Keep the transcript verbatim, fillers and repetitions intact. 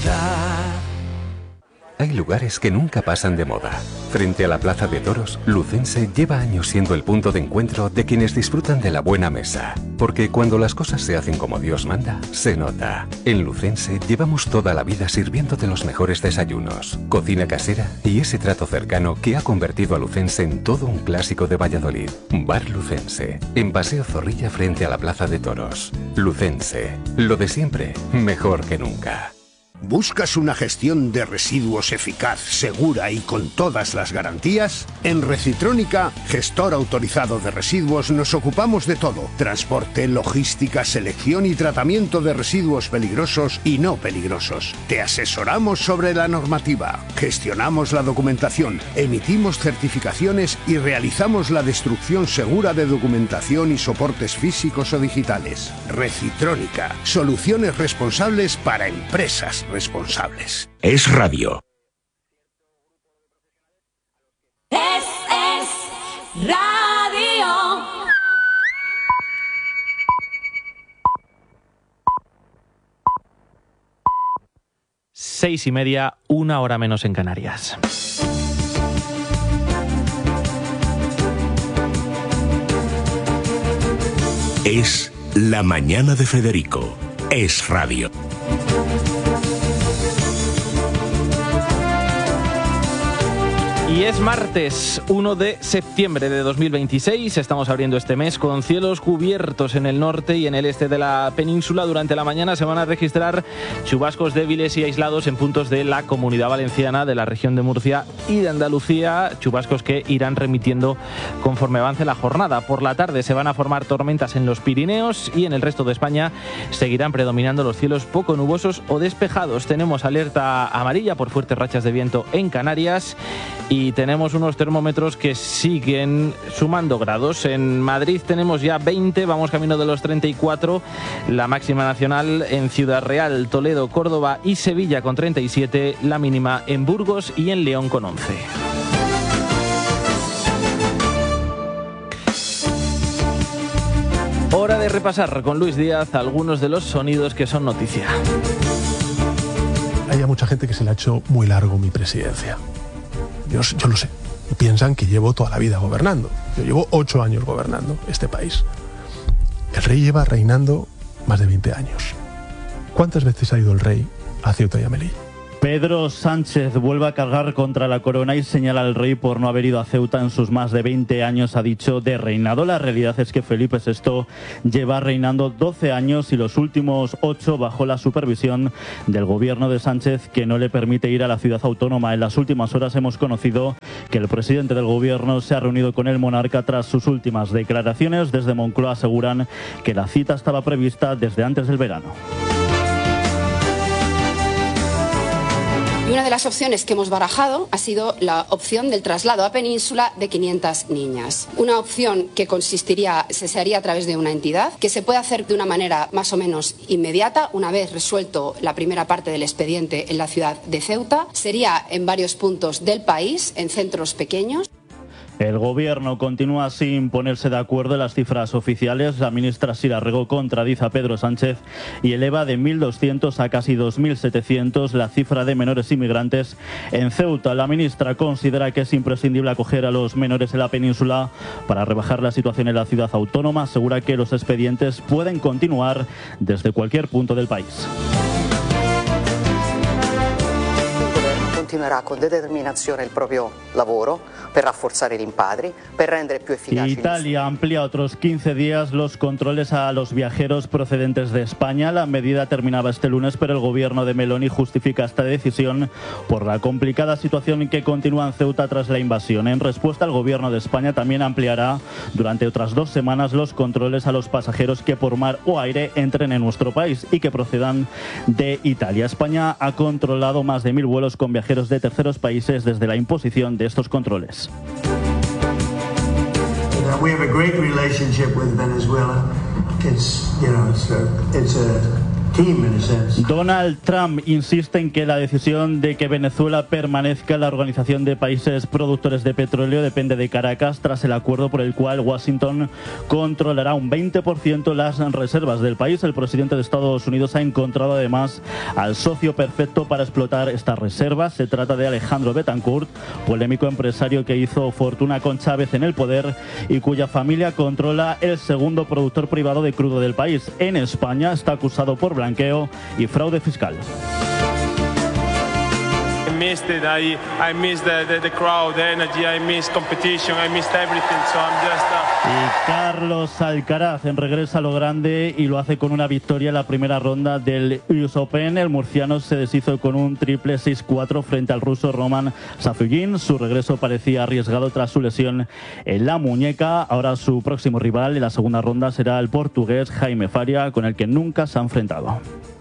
Navidad. Hay lugares que nunca pasan de moda. Frente a la Plaza de Toros, Lucense lleva años siendo el punto de encuentro de quienes disfrutan de la buena mesa. Porque cuando las cosas se hacen como Dios manda, se nota. En Lucense llevamos toda la vida sirviéndote los mejores desayunos, cocina casera y ese trato cercano que ha convertido a Lucense en todo un clásico de Valladolid. Bar Lucense, en Paseo Zorrilla frente a la Plaza de Toros. Lucense, lo de siempre, mejor que nunca. ¿Buscas una gestión de residuos eficaz, segura y con todas las garantías? En Recitrónica, gestor autorizado de residuos, nos ocupamos de todo. Transporte, logística, selección y tratamiento de residuos peligrosos y no peligrosos. Te asesoramos sobre la normativa, gestionamos la documentación, emitimos certificaciones y realizamos la destrucción segura de documentación y soportes físicos o digitales. Recitrónica, soluciones responsables para empresas responsables. Es radio. Es, es radio. Seis y media, una hora menos en Canarias. Es la mañana de Federico. Es radio. Y es martes uno de septiembre de dos mil veintiséis, estamos abriendo este mes con cielos cubiertos en el norte y en el este de la península. Durante la mañana se van a registrar chubascos débiles y aislados en puntos de la Comunidad Valenciana, de la región de Murcia y de Andalucía, chubascos que irán remitiendo conforme avance la jornada. Por la tarde se van a formar tormentas en los Pirineos y en el resto de España seguirán predominando los cielos poco nubosos o despejados. Tenemos alerta amarilla por fuertes rachas de viento en Canarias y tenemos unos termómetros que siguen sumando grados. En Madrid tenemos ya veinte, vamos camino de los treinta y cuatro. La máxima nacional en Ciudad Real, Toledo, Córdoba y Sevilla con treinta y siete. La mínima en Burgos y en León con once. Hora de repasar con Luis Díaz algunos de los sonidos que son noticia. Hay mucha gente que se le ha hecho muy largo mi presidencia. Yo, yo lo sé. Y piensan que llevo toda la vida gobernando. Yo llevo ocho años gobernando este país. El rey lleva reinando más de veinte años. ¿Cuántas veces ha ido el rey a Ceuta y a Melilla? Pedro Sánchez vuelve a cargar contra la corona y señala al rey por no haber ido a Ceuta en sus más de veinte años, ha dicho, de reinado. La realidad es que Felipe sexto lleva reinando doce años y los últimos ocho bajo la supervisión del gobierno de Sánchez, que no le permite ir a la ciudad autónoma. En las últimas horas hemos conocido que el presidente del gobierno se ha reunido con el monarca tras sus últimas declaraciones. Desde Moncloa aseguran que la cita estaba prevista desde antes del verano. Y una de las opciones que hemos barajado ha sido la opción del traslado a Península de quinientas niñas. Una opción que consistiría, se, se haría a través de una entidad, que se puede hacer de una manera más o menos inmediata, una vez resuelto la primera parte del expediente en la ciudad de Ceuta. Sería en varios puntos del país, en centros pequeños. El gobierno continúa sin ponerse de acuerdo en las cifras oficiales. La ministra Sira Rego contradice a Pedro Sánchez y eleva de mil doscientos a casi dos mil setecientos la cifra de menores inmigrantes en Ceuta. La ministra considera que es imprescindible acoger a los menores en la península para rebajar la situación en la ciudad autónoma. Asegura que los expedientes pueden continuar desde cualquier punto del país. Continuerà con determinazione il proprio lavoro per rafforzare i rimpatri, per rendere più efficaci. Italia amplía otros quince días los controles a los viajeros procedentes de España. La medida terminaba este lunes, pero el gobierno de Meloni justifica esta decisión por la complicada situación que continúa en Ceuta tras la invasión. En respuesta, el gobierno de España también ampliará durante otras dos semanas los controles a los pasajeros que por mar o aire entren en nuestro país y que procedan de Italia. España ha controlado más de mil vuelos con viajeros de terceros países desde la imposición de estos controles. We have a great relationship with Venezuela. It's, you know, it's a, it's a Donald Trump insiste en que la decisión de que Venezuela permanezca en la Organización de Países Productores de Petróleo depende de Caracas, tras el acuerdo por el cual Washington controlará un veinte por ciento las reservas del país. El presidente de Estados Unidos ha encontrado además al socio perfecto para explotar estas reservas. Se trata de Alejandro Betancourt, polémico empresario que hizo fortuna con Chávez en el poder y cuya familia controla el segundo productor privado de crudo del país. En España está acusado por blanqueo y fraude fiscal. missed it. I I missed the, the, the crowd, the energy. I missed competition. I missed everything. So I'm just. Uh... Y Carlos Alcaraz regresa a lo grande y lo hace con una victoria en la primera ronda del U S Open. El murciano se deshizo con un triple seis cuatro frente al ruso Roman Safyukin. Su regreso parecía arriesgado tras su lesión en la muñeca. Ahora su próximo rival en la segunda ronda será el portugués Jaime Faria, con el que nunca se ha enfrentado.